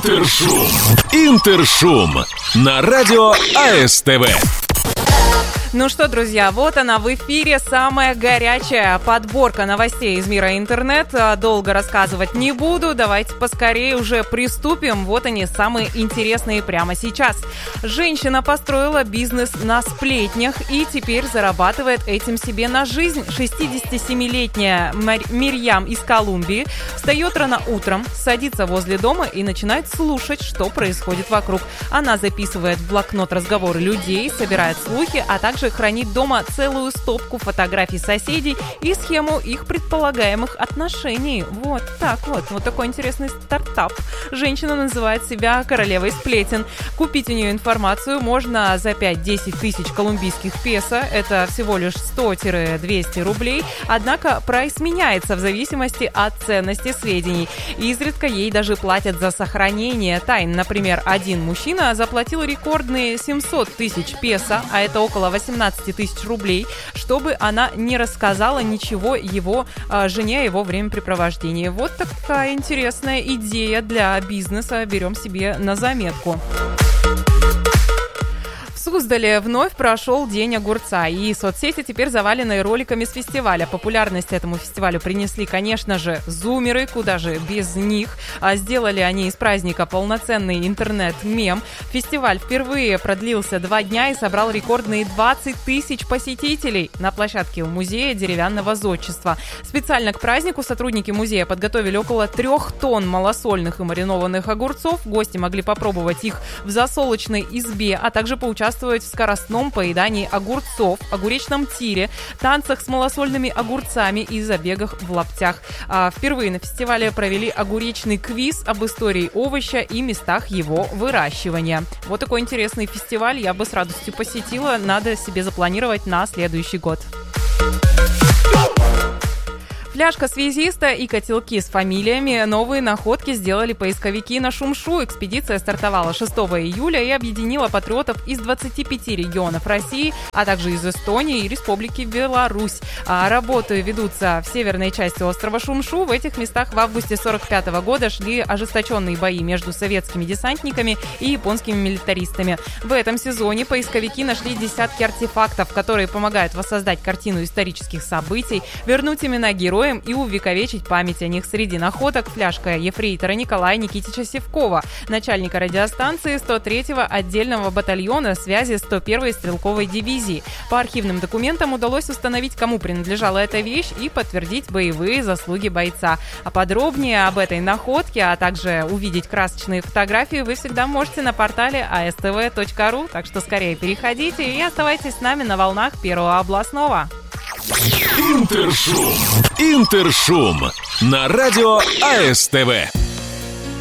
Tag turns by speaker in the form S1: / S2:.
S1: Интершум на радио АСТВ.
S2: Ну что, друзья, вот она в эфире, самая горячая подборка новостей из мира интернет. Долго рассказывать не буду, давайте поскорее уже приступим. Вот они, самые интересные прямо сейчас. Женщина построила бизнес на сплетнях и теперь зарабатывает этим себе на жизнь. 67-летняя Мирьям из Колумбии встает рано утром, садится возле дома и начинает слушать, что происходит вокруг. Она записывает в блокнот разговоры людей, собирает слухи, а также хранит дома целую стопку фотографий соседей и схему их предполагаемых отношений. Вот так вот. Вот такой интересный стартап. Женщина называет себя королевой сплетен. Купить у нее информацию можно за 5-10 тысяч колумбийских песо. Это всего лишь 100-200 рублей. Однако прайс меняется в зависимости от ценности сведений. Изредка ей даже платят за сохранение тайн. Например, один мужчина заплатил рекордные 700 тысяч песо, а это около 18 тысяч рублей, чтобы она не рассказала ничего его жене о его времяпрепровождении. Вот такая интересная идея для бизнеса. Берем себе на заметку. В Суздале вновь прошел День огурца, и соцсети теперь завалены роликами с фестиваля. Популярность этому фестивалю принесли, конечно же, зумеры, куда же без них. Сделали они из праздника полноценный интернет-мем. Фестиваль впервые продлился 2 дня и собрал рекордные 20 тысяч посетителей на площадке у музея деревянного зодчества. Специально к празднику сотрудники музея подготовили около 3 тонн малосольных и маринованных огурцов. Гости могли попробовать их в засолочной избе, а также поучаствовать в скоростном поедании огурцов, огуречном тире, танцах с малосольными огурцами и забегах в лаптях. Впервые на фестивале провели огуречный квиз об истории овоща и местах его выращивания. Вот такой интересный фестиваль я бы с радостью посетила. Надо себе запланировать на следующий год. Фляжка связиста и котелки с фамилиями. Новые находки сделали поисковики на Шумшу. Экспедиция стартовала 6 июля и объединила патриотов из 25 регионов России, а также из Эстонии и Республики Беларусь. Работы ведутся в северной части острова Шумшу. В этих местах в августе 1945 года шли ожесточенные бои между советскими десантниками и японскими милитаристами. В этом сезоне поисковики нашли десятки артефактов, которые помогают воссоздать картину исторических событий, вернуть имена героев и увековечить память о них. Среди находок фляжка ефрейтора Николая Никитича Севкова, начальника радиостанции 103-го отдельного батальона связи 101-й стрелковой дивизии. По архивным документам удалось установить, кому принадлежала эта вещь, и подтвердить боевые заслуги бойца. А подробнее об этой находке, а также увидеть красочные фотографии вы всегда можете на портале astv.ru. Так что скорее переходите и оставайтесь с нами на волнах Первого областного.
S1: Интершум на радио АСТВ.